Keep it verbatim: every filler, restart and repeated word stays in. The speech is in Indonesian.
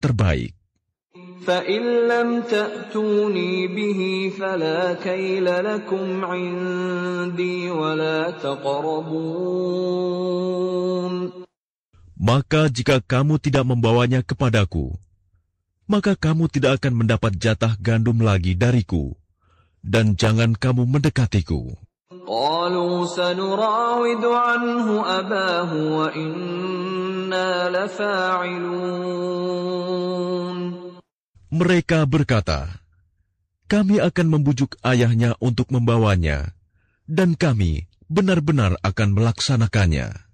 terbaik. فَإِن لَّمْ تَأْتُونِي بِهِ فَلَا كَيْلَ لَكُمْ عِندِي وَلَا تَقْرَبُونَ. Maka jika kamu tidak membawanya kepadaku, maka kamu tidak akan mendapat jatah gandum lagi dariku, dan jangan kamu mendekatiku. قَالُوا سَنُرَاوِدُ عَنْهُ أَبَاهُ وَإِنَّا لَفَاعِلُونَ. Mereka berkata, kami akan membujuk ayahnya untuk membawanya, dan kami benar-benar akan melaksanakannya.